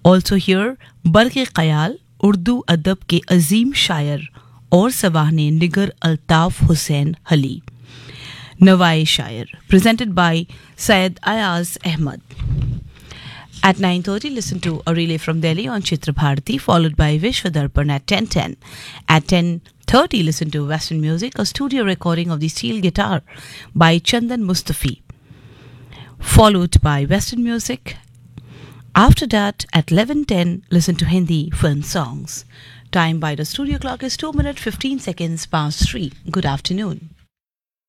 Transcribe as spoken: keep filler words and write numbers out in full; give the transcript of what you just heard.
Also here बरक़े ख़याल उर्दू अदब के अजीम शायर और सवाहने निगर अल्ताफ़ हुसैन हली नवाए शायर presented by Syed Ayaz Ahmad. At nine thirty, listen to a relay from Delhi on Chitra Bharati, followed by Vishwa Darpan at ten ten. At ten thirty, listen to Western Music, a studio recording of the steel guitar by Chandan Mustafi, followed by Western Music. After that, at eleven ten, listen to Hindi film songs. Time by the studio clock is two minutes fifteen seconds past three. Good afternoon.